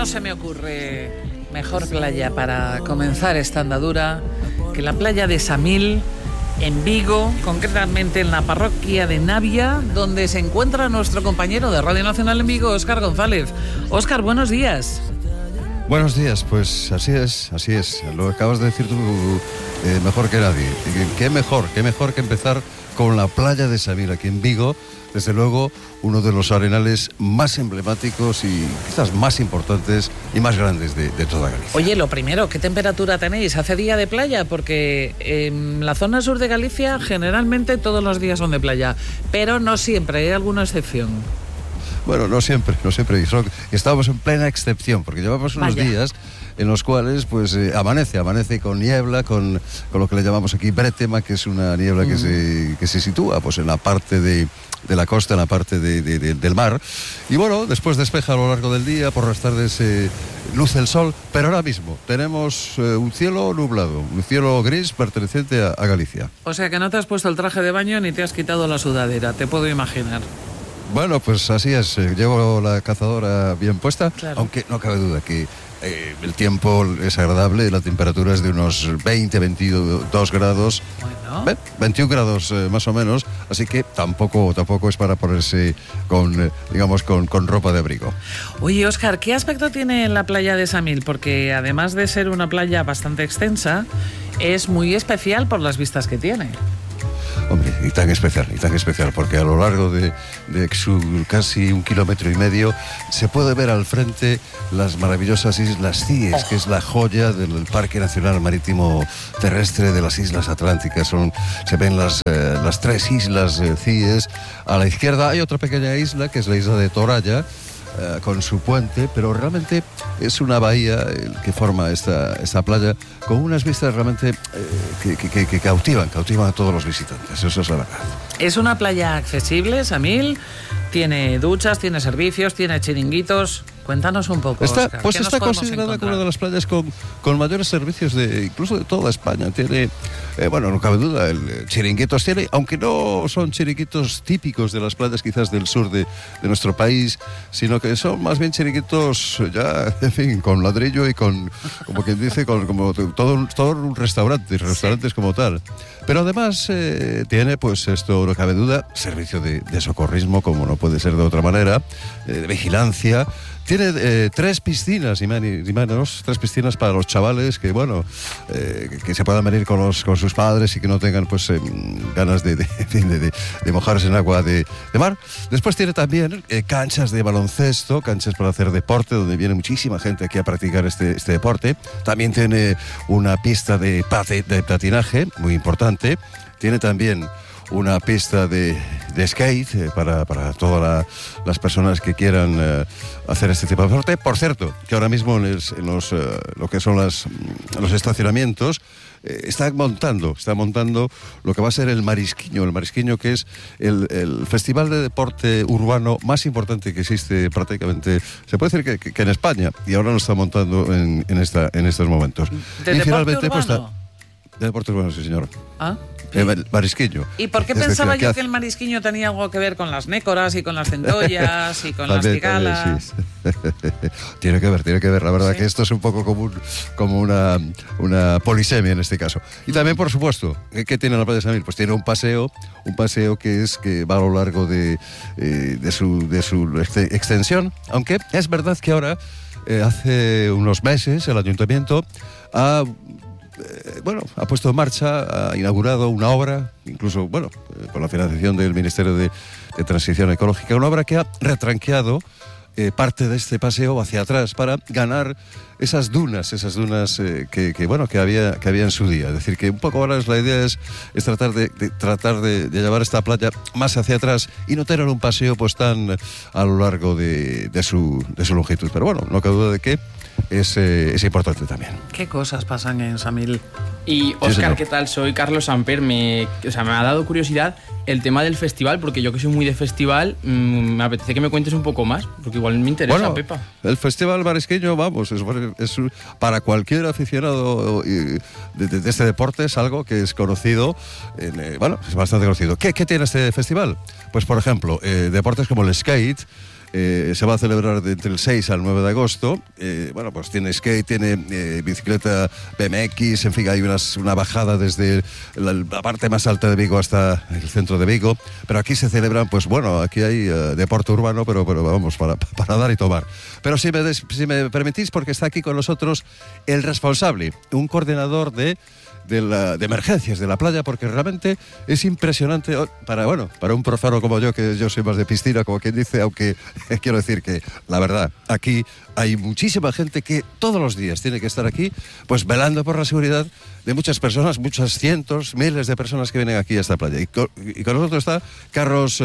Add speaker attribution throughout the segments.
Speaker 1: no se me ocurre mejor playa para comenzar esta andadura que la playa de Samil, en Vigo, concretamente en la parroquia de Navia, donde se encuentra nuestro compañero de Radio Nacional en Vigo, Óscar González. Óscar, buenos días.
Speaker 2: Buenos días, pues así es. Lo acabas de decir tú mejor que nadie. Qué mejor que empezar con la playa de Samil aquí en Vigo. Desde luego, uno de los arenales más emblemáticos y quizás más importantes y más grandes de toda Galicia.
Speaker 1: Oye, lo primero, ¿qué temperatura tenéis? ¿Hace día de playa? Porque en la zona sur de Galicia generalmente todos los días son de playa, pero no siempre, hay alguna excepción.
Speaker 2: Bueno, no siempre. Estamos en plena excepción, porque llevamos unos días en los cuales pues amanece con niebla, con lo que le llamamos aquí brétema, que es una niebla que se sitúa pues en la parte de la costa, en la parte del mar. Y bueno, después despeja a lo largo del día, por las tardes luce el sol, pero ahora mismo tenemos un cielo nublado, un cielo gris perteneciente a Galicia.
Speaker 1: O sea que no te has puesto el traje de baño ni te has quitado la sudadera, te puedo imaginar.
Speaker 2: Bueno, pues así es, llevo la cazadora bien puesta, claro. Aunque no cabe duda que el tiempo es agradable, la temperatura es de unos 20-22 grados, bueno. 21 grados más o menos, así que tampoco es para ponerse con ropa de abrigo.
Speaker 1: Oye, Óscar, ¿qué aspecto tiene la playa de Samil? Porque además de ser una playa bastante extensa, es muy especial por las vistas que tiene.
Speaker 2: Hombre, y tan especial, porque a lo largo de su casi 1,5 kilómetros se puede ver al frente las maravillosas Islas Cíes, que es la joya del Parque Nacional Marítimo Terrestre de las Islas Atlánticas. Se ven las 3 islas Cíes. A la izquierda hay otra pequeña isla, que es la isla de Toralla, con su puente, pero realmente es una bahía que forma esta playa con unas vistas realmente que cautivan a todos los visitantes. Eso es la verdad.
Speaker 1: Es una playa accesible, Samil, tiene duchas, tiene servicios, tiene chiringuitos. Cuéntanos un poco, Óscar.
Speaker 2: Pues está considerada como una de las playas con mayores servicios incluso de toda España. Tiene, no cabe duda, chiringuitos tiene, aunque no son chiringuitos típicos de las playas quizás del sur de nuestro país, sino que son más bien chiringuitos ya, en fin, con ladrillo y como quien dice, como todo un restaurantes como tal. Pero además tiene, pues esto no cabe duda, servicio de socorrismo, como no puede ser de otra manera, de vigilancia. Tiene 3 piscinas, y menos, 3 piscinas para los chavales que se puedan venir con sus padres y que no tengan pues ganas de mojarse en agua de mar. Después tiene también canchas de baloncesto, canchas para hacer deporte, donde viene muchísima gente aquí a practicar este deporte. También tiene una pista de patinaje, muy importante. Tiene también una pista de skate para todas las personas que quieran hacer este tipo de deporte. Por cierto, que ahora mismo en lo que son los estacionamientos está montando lo que va a ser el Marisquiño, que es el festival de deporte urbano más importante que existe prácticamente, se puede decir que en España, y ahora lo está montando en estos momentos.
Speaker 1: ¿De deporte urbano?
Speaker 2: De deporte urbano, sí, señor.
Speaker 1: ¿Ah?
Speaker 2: El Marisquiño.
Speaker 1: ¿Y por qué pensaba yo que el Marisquiño tenía algo que ver con las nécoras y con las centollas y con las cigalas?
Speaker 2: Sí. Tiene que ver. La verdad, ¿sí? Que esto es un poco como una polisemia en este caso. Y también, por supuesto, ¿qué tiene la playa de Samil? Pues tiene un paseo que va a lo largo de su extensión. Aunque es verdad que ahora, hace unos meses, el ayuntamiento ha puesto en marcha, ha inaugurado una obra, incluso, con la financiación del Ministerio de Transición Ecológica, una obra que ha retranqueado parte de este paseo hacia atrás para ganar esas dunas que había en su día. Es decir, que un poco ahora la idea es tratar de llevar esta playa más hacia atrás y no tener un paseo pues tan a lo largo de su longitud. Pero bueno, no cabe duda de que es importante también.
Speaker 1: ¿Qué cosas pasan en Samil?
Speaker 3: Y Óscar, ¿qué tal? Soy Carlos Samper. Me ha dado curiosidad el tema del festival, porque yo que soy muy de festival, me apetece que me cuentes un poco más, porque igual me interesa, Pepa.
Speaker 2: El Festival Marisquiño, es para cualquier aficionado de este deporte, es algo que es conocido, es bastante conocido. ¿Qué tiene este festival? Pues, por ejemplo, deportes como el skate, se va a celebrar entre el 6 al 9 de agosto. Bueno, pues tiene skate, tiene bicicleta BMX, en fin, hay una bajada desde la parte más alta de Vigo hasta el centro de Vigo, pero aquí se celebran, pues bueno, aquí hay deporte urbano, pero vamos, para dar y tomar. Pero si me permitís, porque está aquí con nosotros el responsable, un coordinador de emergencias de la playa, porque realmente es impresionante para un profano como yo, que yo soy más de piscina, como quien dice, aunque quiero decir que la verdad, aquí hay muchísima gente que todos los días tiene que estar aquí, pues velando por la seguridad de muchas personas, muchas cientos, miles de personas que vienen aquí a esta playa. Y con nosotros está Carlos,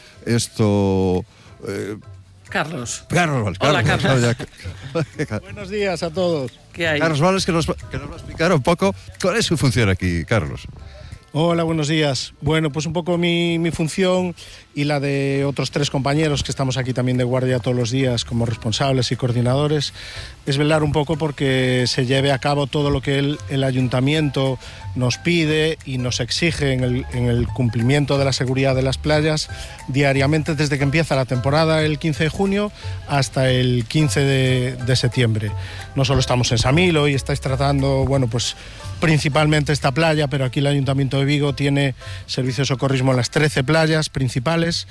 Speaker 1: Carlos.
Speaker 2: Hola,
Speaker 1: Carlos.
Speaker 4: Buenos días a todos.
Speaker 1: ¿Qué hay?
Speaker 2: Carlos Vales, que nos va a explicar un poco cuál es su función aquí, Carlos.
Speaker 4: Hola, buenos días. Bueno, pues un poco mi función y la de otros 3 compañeros que estamos aquí también de guardia todos los días como responsables y coordinadores es velar un poco porque se lleve a cabo todo lo que el ayuntamiento nos pide y nos exige en el cumplimiento de la seguridad de las playas diariamente desde que empieza la temporada el 15 de junio hasta el 15 de septiembre. No solo estamos en Samil, hoy estáis tratando, bueno, pues principalmente esta playa, pero aquí el Ayuntamiento de Vigo tiene servicio de socorrismo en las 13 playas principales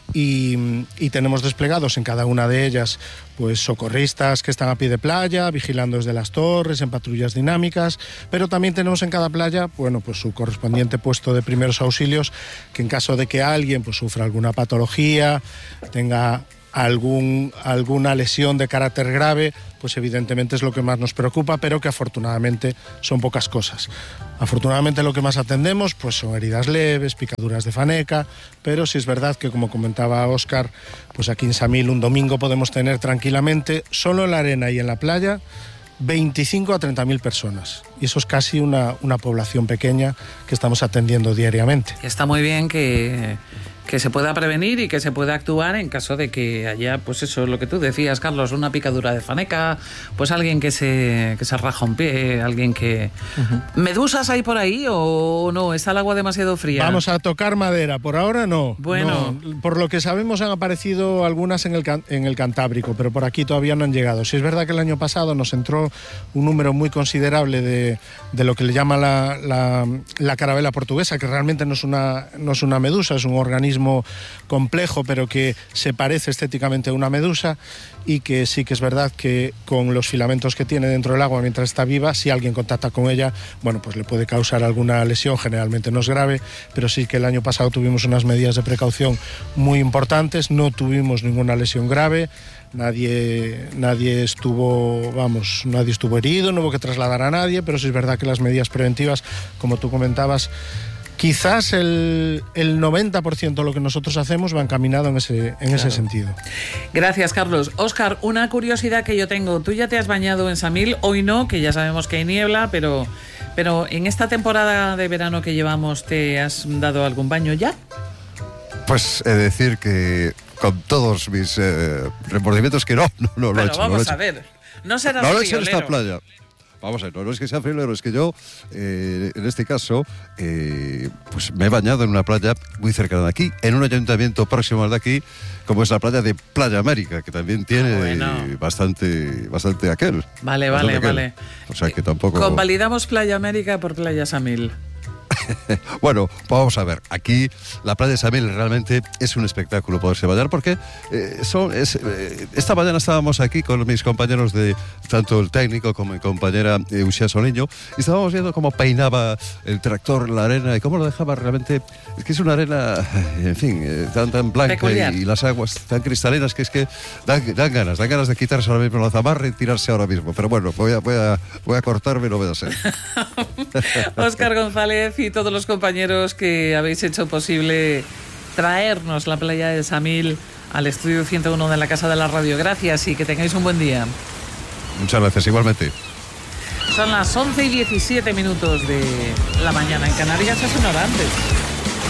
Speaker 4: y tenemos desplegados en cada una de ellas pues socorristas que están a pie de playa, vigilando desde las torres, en patrullas dinámicas, pero también tenemos en cada playa, bueno, pues su correspondiente puesto de primeros auxilios, que en caso de que alguien pues sufra alguna patología, tenga alguna lesión de carácter grave, pues evidentemente es lo que más nos preocupa, pero que afortunadamente son pocas cosas. Afortunadamente lo que más atendemos pues son heridas leves, picaduras de faneca, pero sí es verdad que, como comentaba Óscar, pues aquí en Samil un domingo podemos tener tranquilamente, solo en la arena y en la playa, 25 a 30.000 personas. Y eso es casi una población pequeña que estamos atendiendo diariamente.
Speaker 1: Está muy bien que se pueda prevenir y que se pueda actuar en caso de que haya, pues eso, lo que tú decías, Carlos, una picadura de faneca, pues alguien que se raja un pie, alguien que... ¿Medusas hay por ahí o no? ¿Está el agua demasiado fría?
Speaker 4: Vamos a tocar madera, por ahora no.
Speaker 1: Bueno.
Speaker 4: No. Por lo que sabemos han aparecido algunas en el Cantábrico, pero por aquí todavía no han llegado. Sí es verdad que el año pasado nos entró un número muy considerable de lo que le llama la carabela portuguesa, que realmente no es una medusa, es un organismo complejo, pero que se parece estéticamente a una medusa y que sí que es verdad que con los filamentos que tiene dentro del agua mientras está viva, si alguien contacta con ella, bueno, pues le puede causar alguna lesión, generalmente no es grave, pero sí que el año pasado tuvimos unas medidas de precaución muy importantes, no tuvimos ninguna lesión grave, nadie estuvo herido, no hubo que trasladar a nadie, pero sí es verdad que las medidas preventivas, como tú comentabas, quizás el 90% de lo que nosotros hacemos va encaminado en ese sentido.
Speaker 1: Gracias, Carlos. Óscar, una curiosidad que yo tengo. Tú ya te has bañado en Samil, hoy no, que ya sabemos que hay niebla, pero en esta temporada de verano que llevamos, ¿te has dado algún baño ya?
Speaker 2: Pues he de decir que con todos mis remordimientos que no lo he hecho.
Speaker 1: Vamos a ver, no serás
Speaker 2: no lo he hecho en esta playa. Vamos a ver, no es que sea friolero, es que yo, en este caso, pues me he bañado en una playa muy cercana de aquí, en un ayuntamiento próximo al de aquí, como es la playa de Playa América, que también tiene bastante aquel.
Speaker 1: Vale.
Speaker 2: O sea que tampoco...
Speaker 1: Convalidamos Playa América por Playa Samil.
Speaker 2: Bueno, vamos a ver, aquí la playa de Samil realmente es un espectáculo poderse bañar porque esta mañana estábamos aquí con mis compañeros de tanto el técnico como mi compañera Uxía Soliño y estábamos viendo cómo peinaba el tractor en la arena y cómo lo dejaba realmente, es que es una arena, en fin, tan blanca y las aguas tan cristalinas que es que dan ganas de quitarse ahora mismo la zamarra y tirarse ahora mismo, pero bueno, voy a cortarme, no voy a ser.
Speaker 1: Óscar González y todos los compañeros que habéis hecho posible traernos la playa de Samil al estudio 101 de la Casa de la Radio. Gracias y que tengáis un buen día.
Speaker 2: Muchas gracias, igualmente.
Speaker 1: Son las 11:17 de la mañana. En Canarias es una hora antes.